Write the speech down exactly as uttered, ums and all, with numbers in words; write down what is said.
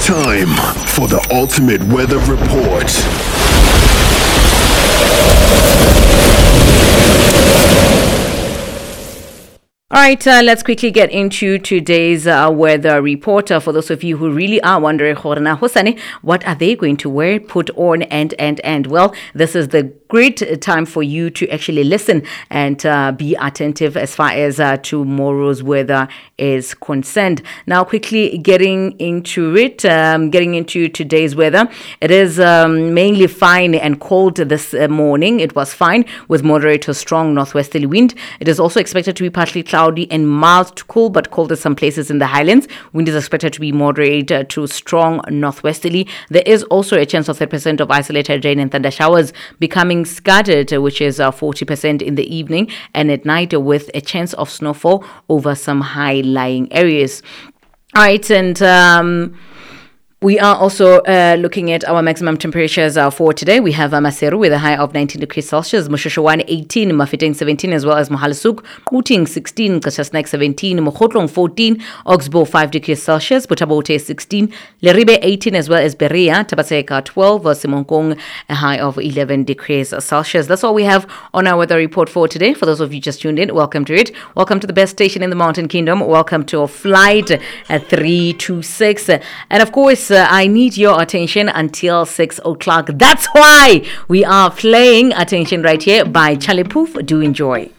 Time for the ultimate weather report. All right, uh, let's quickly get into today's uh, weather report. Uh, for those of you who really are wondering, what are they going to wear, put on, and, and, and? Well, this is the great time for you to actually listen and uh, be attentive as far as uh, tomorrow's weather is concerned. Now, quickly getting into it, um, getting into today's weather. It is um, mainly fine and cold this uh, morning. It was fine with moderate to strong northwesterly wind. It is also expected to be partly cloudy and mild to cool, but cold in some places in the highlands. Wind is expected to be moderate uh, to strong northwesterly. There is also a chance of thirty percent of isolated rain and thunder showers becoming scattered, uh, which is uh, forty percent in the evening and at night, uh, with a chance of snowfall over some high-lying areas. All right, and um, we are also uh, looking at our maximum temperatures uh, for today. We have uh, Maseru with a high of nineteen degrees Celsius, Moshoshwane eighteen, Mafeteng seventeen, as well as Mohale's-Hoek, Kuting sixteen, Kashasnek seventeen, Mokotlong fourteen, Oxbow five degrees Celsius, Butabote sixteen, Leribe eighteen, as well as Berea, Tabaseka twelve, Simonkong a high of eleven degrees Celsius. That's all we have on our weather report for today. For those of you just tuned in, welcome to it. Welcome to the best station in the Mountain Kingdom. Welcome to a flight at three two six. And of course, Uh, I need your attention until six o'clock. That's why we are playing Attention right here by Charlie Poof. Do enjoy.